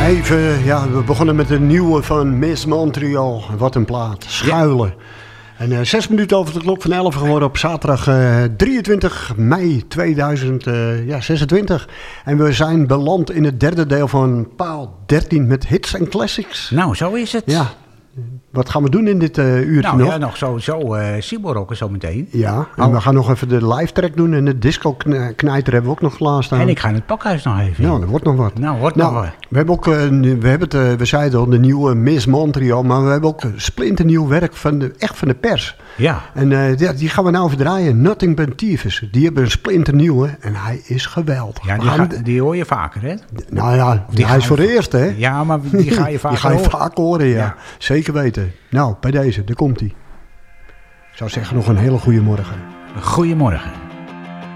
Even, ja, we begonnen met de nieuwe van Miss Montreal. Wat een plaat. Schuilen. Ja. En 6 minuten over de klok van 11 geworden op zaterdag 23 mei 2026. En we zijn beland in het derde deel van paal 13 met hits en classics. Nou, zo is het. Ja. Wat gaan we doen in dit uurtje nog? Nou ja, nog sowieso Sibo-rocken zo meteen. Ja, en we gaan nog even de live track doen en de disco-knijter hebben we ook nog klaarstaan. En ik ga in het pakhuis nog even. Nou, dat wordt nog wat. Nog wat. We hebben ook, we zeiden al, de nieuwe Miss Montreal, maar we hebben ook splinternieuw werk van de pers. Ja. En die gaan we nou even draaien. Nothing But Thieves. Die hebben een splinternieuwe en hij is geweldig. Ja, die hoor je vaker, hè? Nou ja, hij is voor de eerste, hè? Ja, maar die ga je vaak horen. Vaak horen, ja. Zeker weten. Nou, bij deze, daar komt hij. Ik zou zeggen nog een hele goede morgen. Goedemorgen.